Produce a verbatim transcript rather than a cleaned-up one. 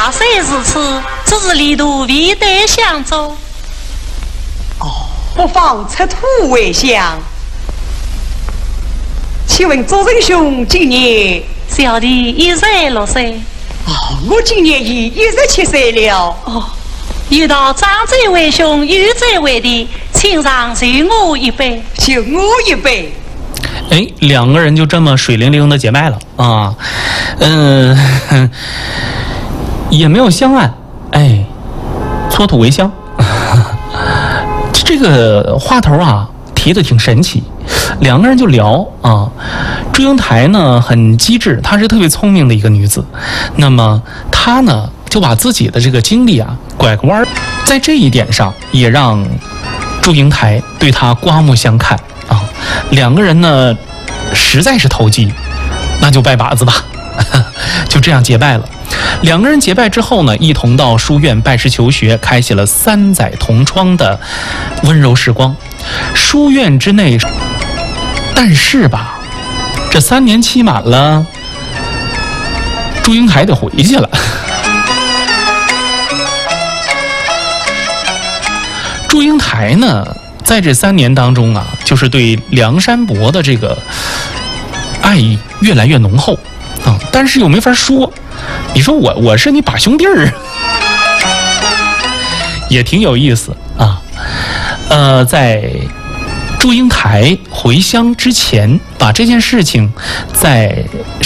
话虽如此，只是离途未得相走。 哦，不妨出土为香。请问周仁兄今年？ 小弟一十六岁。 哦，我今年已一十七岁了。 哦，遇到长者为兄，愚者为弟，请让就我一杯。 就我一杯。 哎，两个人就这么水灵灵的结拜了啊，嗯、呃，也没有相爱，哎，搓土为香。这个话头啊提的挺神奇，两个人就聊啊。祝英台呢很机智，她是特别聪明的一个女子，那么她呢就把自己的这个经历啊拐个弯儿，在这一点上也让祝英台对她刮目相看啊。两个人呢实在是投机，那就拜把子吧。就这样结拜了。两个人结拜之后呢，一同到书院拜师求学，开启了三载同窗的温柔时光。书院之内，但是吧，这三年期满了，祝英台得回去了。祝英台呢，在这三年当中啊，就是对梁山伯的这个爱意越来越浓厚啊，但是又没法说。你说我我是你把兄弟儿，也挺有意思啊。呃，在祝英台回乡之前，把这件事情在